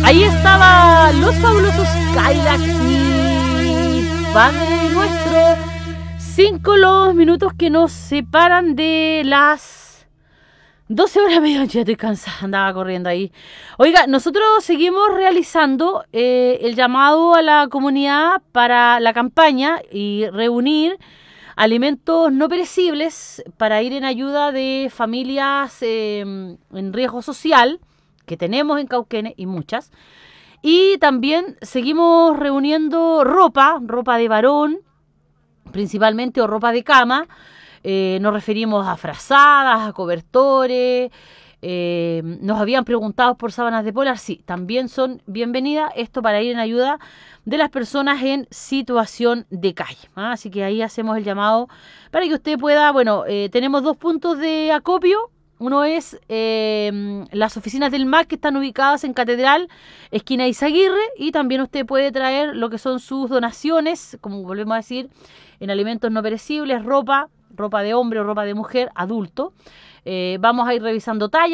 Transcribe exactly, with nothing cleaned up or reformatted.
Ahí estaba los fabulosos Cadillacs y Padre Nuestro. Cinco los minutos que nos separan de las doce horas media. Ya estoy cansada, andaba corriendo ahí. Oiga, nosotros seguimos realizando eh, el llamado a la comunidad para la campaña y reunir alimentos no perecibles para ir en ayuda de familias eh, en riesgo social que tenemos en Cauquenes y muchas. Y también seguimos reuniendo ropa, ropa de varón, principalmente, o ropa de cama. Eh, nos referimos a frazadas, a cobertores. Eh, nos habían preguntado por sábanas de polar. Sí, también son bienvenidas. Esto para ir en ayuda de las personas en situación de calle. ¿Ah? Así que ahí hacemos el llamado para que usted pueda, bueno, eh, tenemos dos puntos de acopio. Uno es eh, las oficinas del M A C que están ubicadas en Catedral, esquina Izaguirre, y también usted puede traer lo que son sus donaciones, como volvemos a decir, en alimentos no perecibles, ropa, ropa de hombre o ropa de mujer, adulto. Eh, vamos a ir revisando tallas.